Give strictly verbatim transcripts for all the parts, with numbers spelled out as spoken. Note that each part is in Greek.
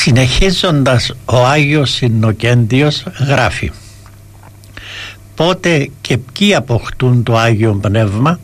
Συνεχίζοντας, ο Άγιος Ιννοκέντιος γράφει: πότε και ποιοι αποκτούν το Άγιο Πνεύμα?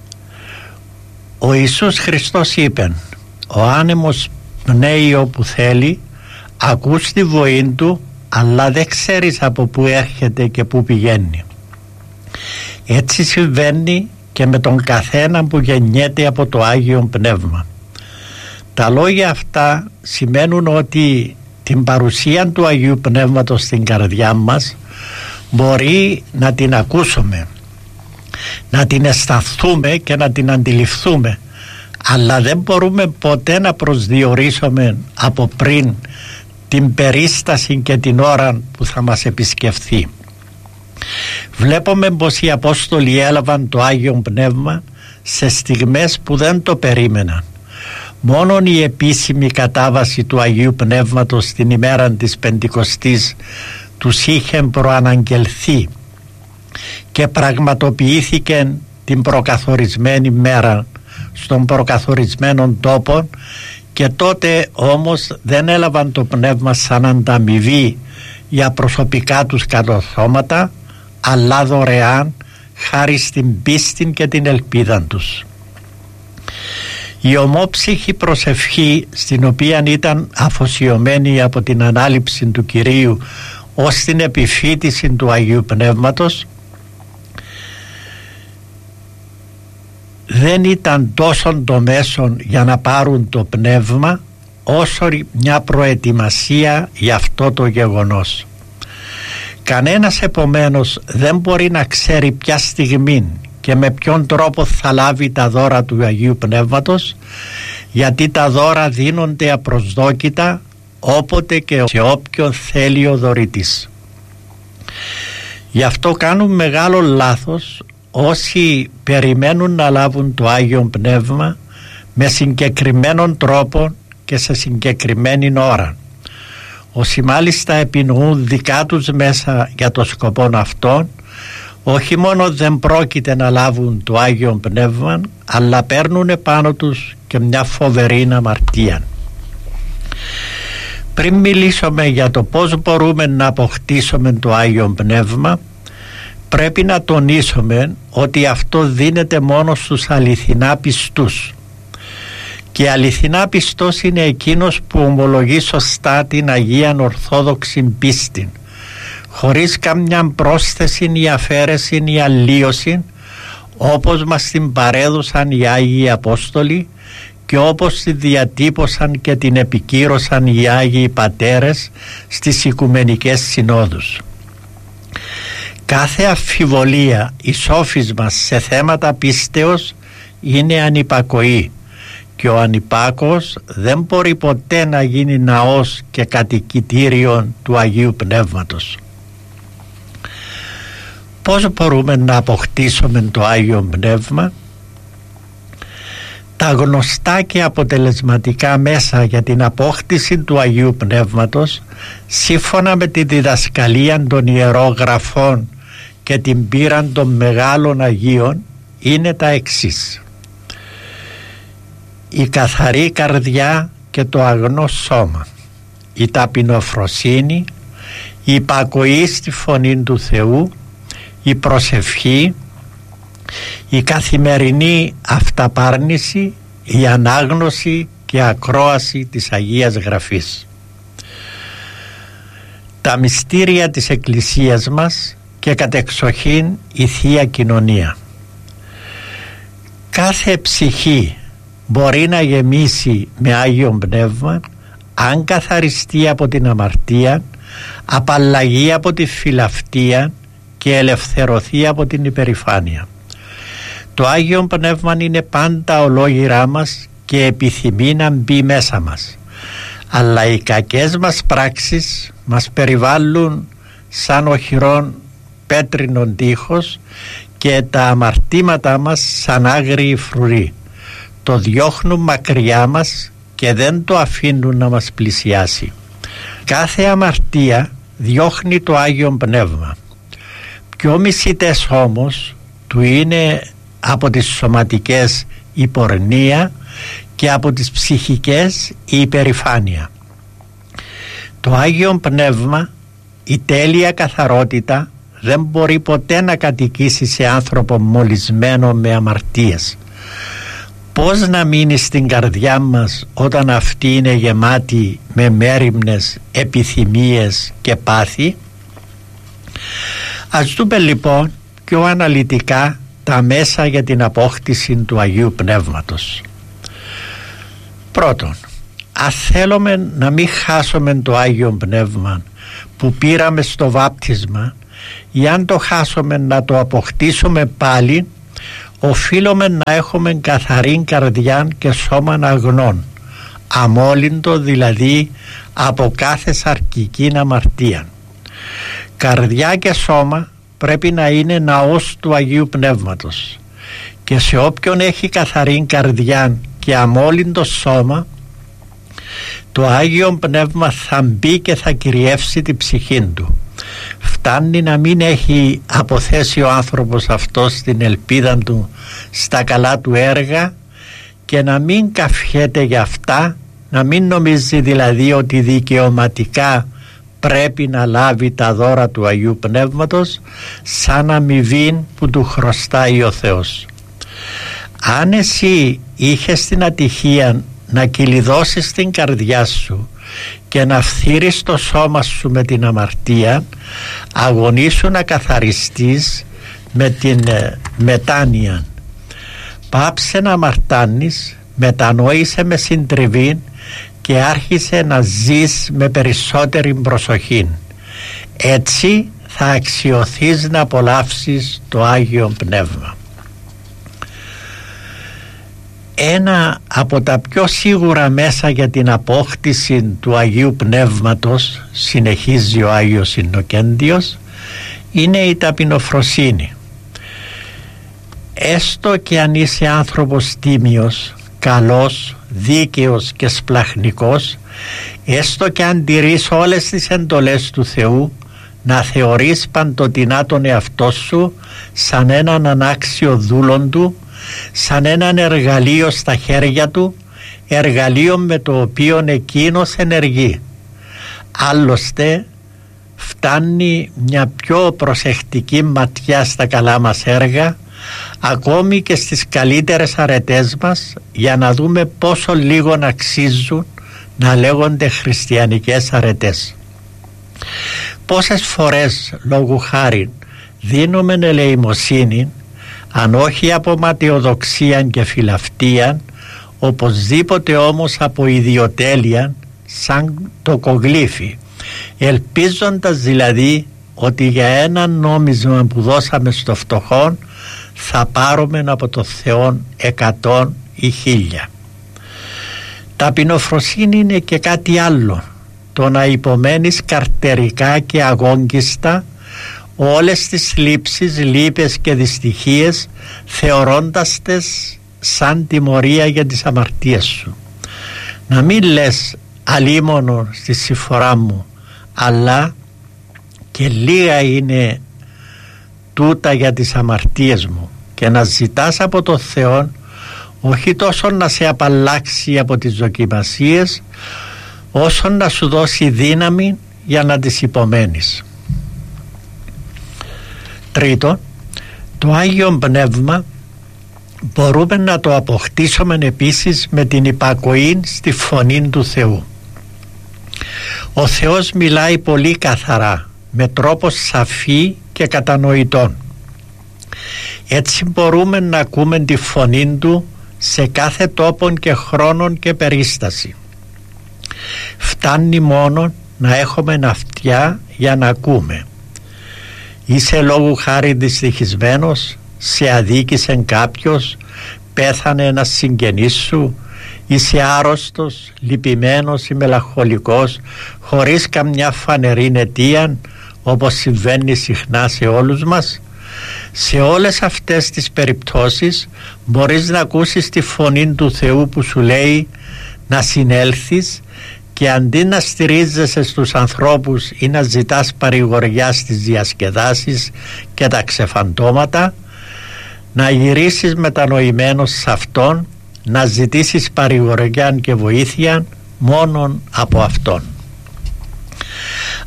Ο Ιησούς Χριστός είπε: ο άνεμος πνέει όπου θέλει, ακούς τη βοή του, αλλά δεν ξέρεις από πού έρχεται και πού πηγαίνει. Έτσι συμβαίνει και με τον καθένα που γεννιέται από το Άγιο Πνεύμα. Τα λόγια αυτά σημαίνουν ότι την παρουσία του Αγίου Πνεύματος στην καρδιά μας μπορεί να την ακούσουμε, να την αισθανθούμε και να την αντιληφθούμε, αλλά δεν μπορούμε ποτέ να προσδιορίσουμε από πριν την περίσταση και την ώρα που θα μας επισκεφθεί. Βλέπουμε πως οι Απόστολοι έλαβαν το Άγιο Πνεύμα σε στιγμές που δεν το περίμεναν. Μόνον η επίσημη κατάβαση του Αγίου Πνεύματος την ημέρα της Πεντηκοστής τους είχε προαναγγελθεί και πραγματοποιήθηκε την προκαθορισμένη μέρα στον προκαθορισμένο τόπο, και τότε όμως δεν έλαβαν το Πνεύμα σαν ανταμοιβή για προσωπικά τους κατορθώματα, αλλά δωρεάν χάρη στην πίστη και την ελπίδα τους. Η ομόψυχη προσευχή, στην οποία ήταν αφοσιωμένη από την ανάληψη του Κυρίου ως την επιφύτηση του Αγίου Πνεύματος, δεν ήταν τόσο το μέσον για να πάρουν το Πνεύμα, όσο μια προετοιμασία για αυτό το γεγονός. Κανένας επομένως δεν μπορεί να ξέρει ποια στιγμή και με ποιον τρόπο θα λάβει τα δώρα του Αγίου Πνεύματος, γιατί τα δώρα δίνονται απροσδόκητα όποτε και σε όποιον θέλει ο δωρητής. Γι' αυτό κάνουν μεγάλο λάθος όσοι περιμένουν να λάβουν το Άγιο Πνεύμα με συγκεκριμένον τρόπο και σε συγκεκριμένη ώρα. Όσοι μάλιστα επινοούν δικά τους μέσα για το σκοπό αυτόν, όχι μόνο δεν πρόκειται να λάβουν το Άγιο Πνεύμα, αλλά παίρνουν πάνω τους και μια φοβερή αμαρτία. Πριν μιλήσουμε για το πώς μπορούμε να αποκτήσουμε το Άγιο Πνεύμα, πρέπει να τονίσουμε ότι αυτό δίνεται μόνο στους αληθινά πιστούς. Και αληθινά πιστός είναι εκείνος που ομολογεί σωστά την Αγία Ορθόδοξη πίστη, χωρίς καμιά πρόσθεση ή αφαίρεση ή αλλίωση, όπως μας την παρέδωσαν οι Άγιοι Απόστολοι και όπως τη διατύπωσαν και την επικύρωσαν οι Άγιοι Πατέρες στις Οικουμενικές Συνόδους. Κάθε αμφιβολία ή σόφισμα σε θέματα πίστεως είναι ανυπακοή, και ο ανυπάκος δεν μπορεί ποτέ να γίνει ναός και κατοικητήριο του Αγίου Πνεύματος. Πώς μπορούμε να αποκτήσουμε το Άγιο Πνεύμα? Τα γνωστά και αποτελεσματικά μέσα για την απόκτηση του Αγίου Πνεύματος, σύμφωνα με τη διδασκαλία των Ιερών Γραφών και την πείρα των μεγάλων Αγίων, είναι τα εξής: η καθαρή καρδιά και το αγνό σώμα, η ταπεινοφροσύνη, η υπακοή στη φωνή του Θεού, η προσευχή, η καθημερινή αυταπάρνηση, η ανάγνωση και ακρόαση της Αγίας Γραφής. Τα μυστήρια της Εκκλησίας μας και κατεξοχήν η Θεία Κοινωνία. Κάθε ψυχή μπορεί να γεμίσει με Άγιο Πνεύμα αν καθαριστεί από την αμαρτία, απαλλαγεί από τη φιλαυτία και ελευθερωθεί από την υπερηφάνεια. Το Άγιο Πνεύμα είναι πάντα ολόγυρά μας και επιθυμεί να μπει μέσα μας, αλλά οι κακές μας πράξεις μας περιβάλλουν σαν οχυρόν πέτρινον τείχος και τα αμαρτήματά μας σαν άγριοι φρουροί. Το διώχνουν μακριά μας και δεν το αφήνουν να μας πλησιάσει. Κάθε αμαρτία διώχνει το Άγιο Πνεύμα. Πιο μισητές όμως του είναι από τις σωματικές η πορνεία και από τις ψυχικές η υπερηφάνεια. Το Άγιο Πνεύμα, η τέλεια καθαρότητα, δεν μπορεί ποτέ να κατοικήσει σε άνθρωπο μολυσμένο με αμαρτίες. Πώς να μείνει στην καρδιά μας όταν αυτή είναι γεμάτη με μέριμνες επιθυμίες και πάθη? Ας δούμε λοιπόν πιο αναλυτικά τα μέσα για την απόκτηση του Αγίου Πνεύματος. Πρώτον, αν θέλουμε να μην χάσουμε το Άγιο Πνεύμα που πήραμε στο βάπτισμα, ή αν το χάσουμε να το αποκτήσουμε πάλι, οφείλουμε να έχουμε καθαρή καρδιά και σώμα αγνών, αμόλυντο δηλαδή από κάθε σαρκική αμαρτία. Καρδιά και σώμα πρέπει να είναι ναός του Αγίου Πνεύματος, και σε όποιον έχει καθαρή καρδιά και αμόλυντο σώμα, το Άγιο Πνεύμα θα μπει και θα κυριεύσει την ψυχή του. Φτάνει να μην έχει αποθέσει ο άνθρωπος αυτός την ελπίδα του στα καλά του έργα και να μην καυχέται για αυτά, να μην νομίζει δηλαδή ότι δικαιωματικά πρέπει να λάβει τα δώρα του Αγίου Πνεύματος σαν αμοιβή που του χρωστάει ο Θεός. Αν εσύ είχες την ατυχία να κυλιδώσεις την καρδιά σου και να φθείρεις το σώμα σου με την αμαρτία, αγωνίσου να καθαριστείς με την ε, μετάνοια. Πάψε να αμαρτάνεις, μετανόησε με συντριβή και άρχισε να ζεις με περισσότερη προσοχή. Έτσι θα αξιωθείς να απολαύσεις το Άγιο Πνεύμα. Ένα από τα πιο σίγουρα μέσα για την απόκτηση του Αγίου Πνεύματος, συνεχίζει ο Άγιος Ιννοκέντιος, είναι η ταπεινοφροσύνη. Έστω και αν είσαι άνθρωπος τίμιος, καλός, δίκαιος και σπλαχνικός, έστω και αν τηρείς όλες τις εντολές του Θεού, να θεωρείς παντοτινά τον εαυτό σου σαν έναν ανάξιο δούλον του, σαν έναν εργαλείο στα χέρια του, εργαλείο με το οποίο εκείνος ενεργεί. Άλλωστε φτάνει μια πιο προσεκτική ματιά στα καλά μας έργα, ακόμη και στις καλύτερες αρετές μας, για να δούμε πόσο λίγο αξίζουν να λέγονται χριστιανικές αρετές. Πόσες φορές λόγου χάριν δίνουμε ελεημοσύνη, αν όχι από ματαιοδοξία και φιλαυτία, οπωσδήποτε όμως από ιδιοτέλεια, σαν το κογλύφι, ελπίζοντας δηλαδή ότι για ένα νόμισμα που δώσαμε στο φτωχόν θα πάρουμε από το Θεό εκατόν ή χίλια. Ταπεινοφροσύνη είναι και κάτι άλλο, το να υπομένεις καρτερικά και αγόγγιστα όλες τις λήψεις, λύπες και δυστυχίες, θεωρώντας τες σαν τιμωρία για τις αμαρτίες σου. Να μην λες αλίμονο στη συμφορά μου, αλλά και λίγα είναι τούτα για τις αμαρτίες μου, και να ζητάς από το Θεό όχι τόσο να σε απαλλάξει από τις δοκιμασίες, όσο να σου δώσει δύναμη για να τις υπομένεις. Τρίτον, το Άγιο Πνεύμα μπορούμε να το αποκτήσουμε επίσης με την υπακοή στη φωνή του Θεού. Ο Θεός μιλάει πολύ καθαρά, με τρόπο σαφή και κατανοητόν. Έτσι μπορούμε να ακούμε τη φωνή του σε κάθε τόπο και χρόνο και περίσταση. Φτάνει μόνο να έχουμε αυτιά για να ακούμε. Είσαι λόγου χάρη δυστυχισμένος, σε αδίκησε κάποιος, πέθανε ένας συγγενής σου, είσαι άρρωστος, λυπημένος ή μελαγχολικός, χωρίς καμιά φανερή αιτία, όπως συμβαίνει συχνά σε όλους μας. Σε όλες αυτές τις περιπτώσεις μπορείς να ακούσεις τη φωνή του Θεού που σου λέει να συνέλθεις, και αντί να στηρίζεσαι στους ανθρώπους ή να ζητάς παρηγοριά στις διασκεδάσεις και τα ξεφαντώματα, να γυρίσεις μετανοημένος σε Αυτόν, να ζητήσεις παρηγοριά και βοήθεια μόνον από Αυτόν.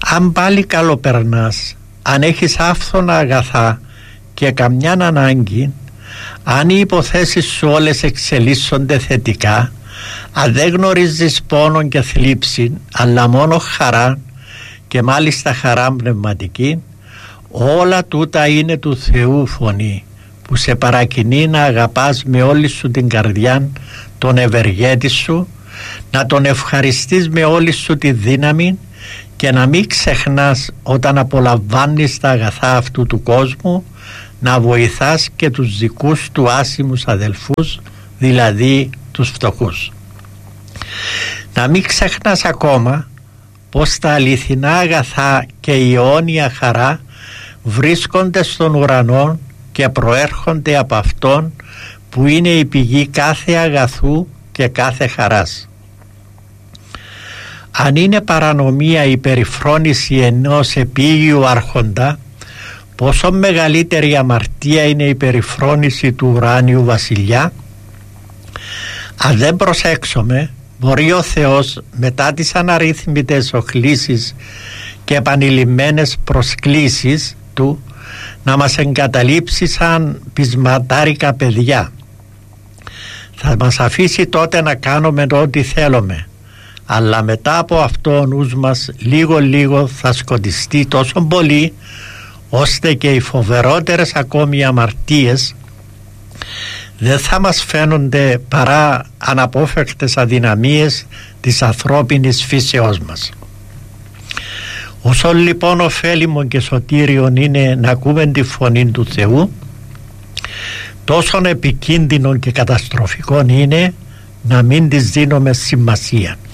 Αν πάλι καλοπερνάς, αν έχεις άφθονα αγαθά και καμιάν ανάγκη, αν οι υποθέσεις σου όλες εξελίσσονται θετικά, αν δεν γνωρίζεις πόνο και θλίψη, αλλά μόνο χαρά και μάλιστα χαρά πνευματική, όλα τούτα είναι του Θεού φωνή, που σε παρακινεί να αγαπάς με όλη σου την καρδιά τον ευεργέτη σου, να τον ευχαριστείς με όλη σου τη δύναμη και να μην ξεχνάς όταν απολαμβάνεις τα αγαθά αυτού του κόσμου να βοηθάς και τους δικούς του άσημους αδελφούς, δηλαδή τους φτωχούς. Να μην ξεχνάς ακόμα πως τα αληθινά αγαθά και η αιώνια χαρά βρίσκονται στον ουρανό και προέρχονται από Αυτόν που είναι η πηγή κάθε αγαθού και κάθε χαράς. Αν είναι παρανομία η περιφρόνηση ενός επίγειου άρχοντα, πόσο μεγαλύτερη αμαρτία είναι η περιφρόνηση του ουράνιου βασιλιά. Αν δεν προσέξουμε, μπορεί ο Θεός μετά τις αναρρύθμιτες οχλήσεις και επανειλημμένες προσκλήσεις του να μας εγκαταλείψει σαν πεισματάρικα παιδιά. Θα μας αφήσει τότε να κάνουμε ό,τι θέλουμε, αλλά μετά από αυτό ο νους μας λίγο λίγο θα σκοτιστεί τόσο πολύ ώστε και οι φοβερότερες ακόμη αμαρτίες δεν θα μας φαίνονται παρά αναπόφευκτες αδυναμίες της ανθρώπινης φύσεώς μας. Όσο λοιπόν ωφέλιμο και σωτήριον είναι να ακούμε τη φωνή του Θεού, τόσον επικίνδυνο και καταστροφικό είναι να μην της δίνουμε σημασία.